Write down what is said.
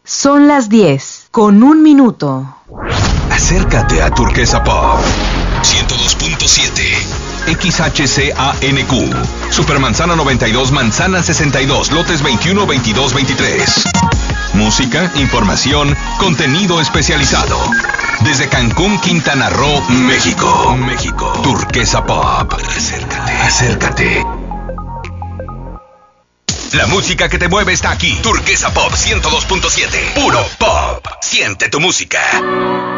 Son las 10:01. Acércate a Turquesa Pop 102.7 XHCANQ Supermanzana 92, Manzana 62, lotes 21, 22, 23. Música, información, contenido especializado. Desde Cancún, Quintana Roo, México. Turquesa Pop. Acércate. La música que te mueve está aquí. Turquesa Pop 102.7. Puro pop. Siente tu música.